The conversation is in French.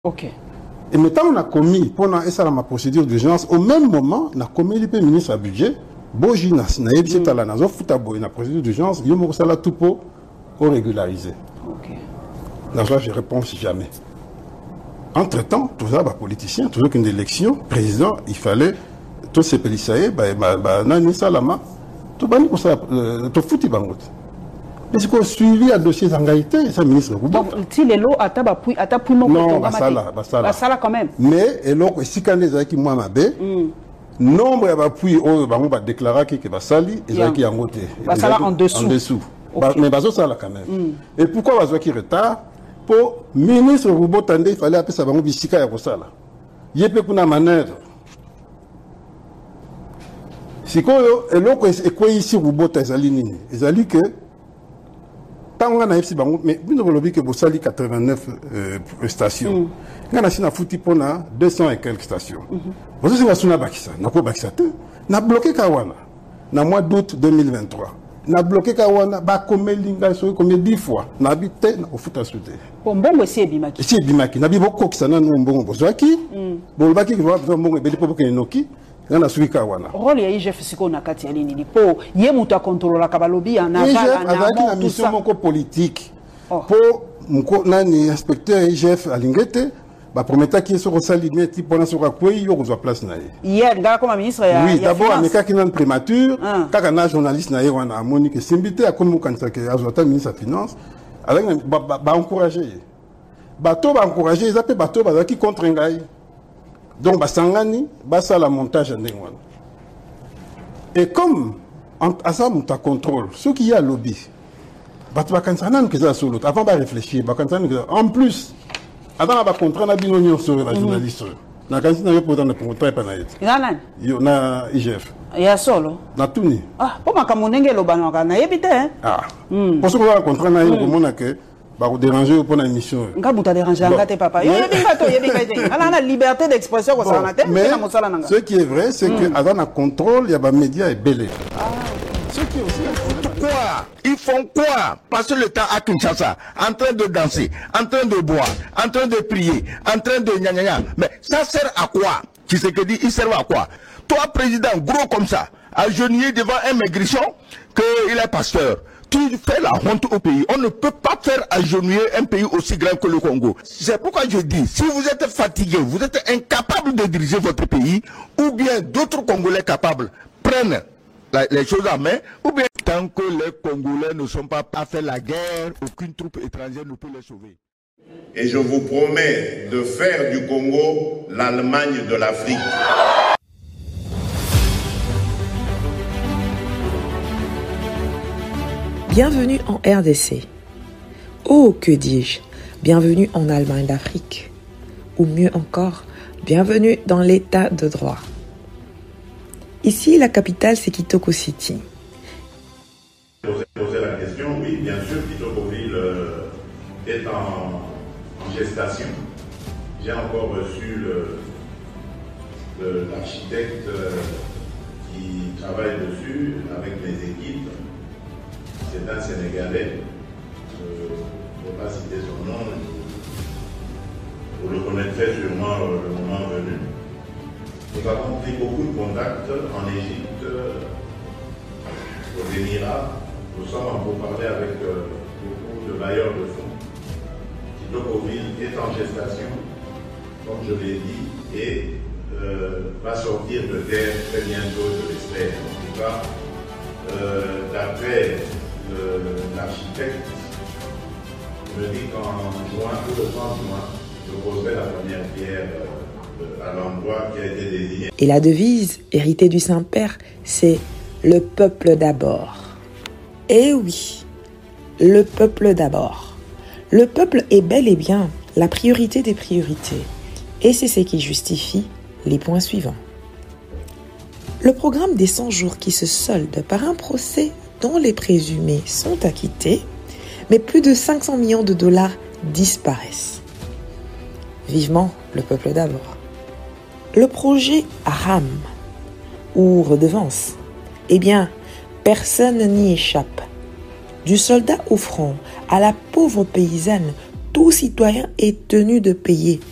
Ok. Et maintenant, on a commis, pendant ma procédure d'urgence, au même moment, on a commis le ministre à budget, Boji Naïb Tala Nazo Foutabo, la procédure d'urgence, il y a tout pour régulariser. Ok. Dans ça, je réponds si jamais. Entre-temps, tout ça, politicien, toujours qu'une élection, président, il fallait, tous ces policiers, Nani Salama, tout ça, tout foutu bangot. Mais c'est qu'on suivi un dossier d'engagité, c'est le ministre. Donc, si les lots attapent non, basala quand même. Mais, et là, si quand les qui moi m'abé, nombre d'appui, on va déclarer que basali, et qui en côté. Basala en dessous. En dessous. Mais baso ça là quand même. Et pourquoi baso qui retard? Pour ministre Roubo Tande, il fallait appeler ça bango bisika ya kosala. Yepe kuna manœuvre. Si koyo, et là, et quoi ici Roubo Tazali nini? Ezali que mais nous avons que vous salez 89 stations. Nous avons foutu pour 200 et quelques stations. Vous avez vu Bakissa, nous avons bloqué Kawana. Dans le mois d'août 2023. Nous avons bloqué Kawana, combien 10 fois. Nous avons habité au foot à sauter. Bon, bon, c'est Bimaki. C'est Bimaki. Nous avons beaucoup de gens qui ont bon Bozaki. Bon, Baki qui va faire bon et pour que Noki. Rôle ya IGF siko na kati ya nini po ye muta contrôle la kabalobi en aval en mission moko politique pour mko nani inspecteur IGF alingete ba prometa qui sur salimé type pour sur quoi yo ko place na hier ngala comme ministre ya oui d'abord ameka qui nan prémature kaka na journaliste na wana amoni que simbité a comme kanisa que azota ministre des finances avec ba encourager bato ba encourager ils appellent bato ba qui contre ngai. Donc, Basangani, ça la montage en Dengwan. Et comme, à ça, on contrôle, ceux qui y a lobby, avant de réfléchir, en plus, avant de contrat, on a bien union sur la journaliste. On a IGF. Il y a solo. Na tuni. Ah, pour ma camonenge lo banaka na yebite hein. Ah. Pour ce qu'on a contrat na yo komona que ba déranger pour la mission. Nga buta déranger ngate papa. Yo yebinga ala na liberté d'expression ko ça na te mais ce qui est vrai c'est que avant un contrôle il y a ba médias et belé. Ah. Ce qui est aussi quoi? Ils font quoi? Passer le temps à Kinshasa, en train de danser, en train de boire, en train de prier, en train de gna gna gna. Mais ça sert à quoi? Qui c'est que dit, il sert à quoi? Toi, président, gros comme ça, agenouillé devant un maigrichon, qu'il est pasteur. Tu fais la honte au pays. On ne peut pas faire agenouiller un pays aussi grand que le Congo. C'est pourquoi je dis, si vous êtes fatigué, vous êtes incapable de diriger votre pays, ou bien d'autres Congolais capables prennent les choses en main, ou bien tant que les Congolais ne sont pas à faire la guerre, aucune troupe étrangère ne peut les sauver. Et je vous promets de faire du Congo l'Allemagne de l'Afrique. Bienvenue en RDC. Oh, que dis-je? Bienvenue en Allemagne d'Afrique. Ou mieux encore, bienvenue dans l'état de droit. Ici, la capitale, c'est Kitoko City. Poser la question, oui, bien sûr, Kitokoville est en gestation. J'ai encore reçu l'architecte qui travaille dessus avec mes équipes. C'est un Sénégalais. Je ne vais pas citer son nom. Vous le connaîtrez sûrement le moment venu. Nous avons pris beaucoup de contacts en Égypte, aux Émirats. Nous sommes en pourparlers avec beaucoup de bailleurs de fonds. Kitokoville est en gestation, comme je l'ai dit, et va sortir de terre très bientôt, je l'espère. En tout cas, d'après l'architecte, me dit qu'en juin, ou le 30 juin, je poserai la première pierre à l'endroit qui a été désigné. Et la devise héritée du Saint-Père, c'est « Le peuple d'abord ». Eh oui, le peuple d'abord. Le peuple est bel et bien la priorité des priorités. Et c'est ce qui justifie les points suivants. Le programme des 100 jours qui se solde par un procès dont les présumés sont acquittés, mais plus de 500 millions de dollars disparaissent. Vivement le peuple d'abord. Le projet RAM, ou redevance, eh bien, personne n'y échappe. Du soldat au front à la pauvre paysanne, tout citoyen est tenu de payer